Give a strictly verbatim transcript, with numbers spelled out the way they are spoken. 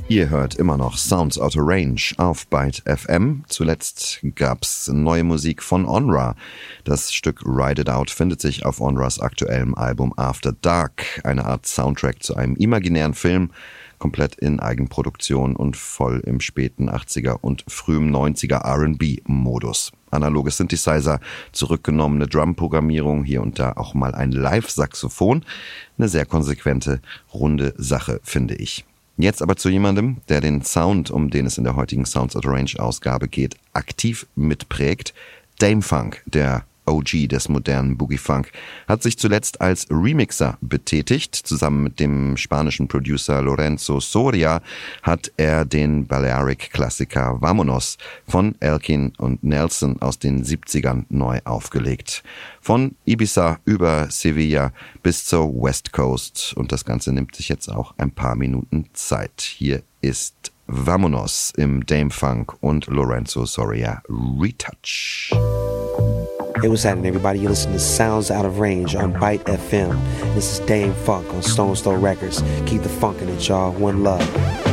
Ihr hört immer noch Sounds Out of Range auf Byte F M. Zuletzt gab's neue Musik von Onra. Das Stück Ride It Out findet sich auf Onras aktuellem Album After Dark, eine Art Soundtrack zu einem imaginären Film, komplett in Eigenproduktion und voll im späten achtziger und frühen neunziger R and B-Modus. Analoge Synthesizer, zurückgenommene Drum-Programmierung, hier und da auch mal ein Live-Saxophon. Eine sehr konsequente, runde Sache, finde ich. Jetzt aber zu jemandem, der den Sound, um den es in der heutigen Sounds Out of Range Ausgabe geht, aktiv mitprägt. Dame Funk, der O G des modernen Boogie Funk, hat sich zuletzt als Remixer betätigt. Zusammen mit dem spanischen Producer Lorenzo Soria hat er den Balearic-Klassiker Vamonos von Elkin und Nelson aus den siebzigern neu aufgelegt. Von Ibiza über Sevilla bis zur West Coast. Und das Ganze nimmt sich jetzt auch ein paar Minuten Zeit. Hier ist Vamonos im Dame Funk und Lorenzo Soria Retouch. Hey, what's happening, everybody? You're listening to Sounds Out of Range on Byte F M. This is Dame Funk on Stone Throw Records. Keep the funkin' it, y'all. One love.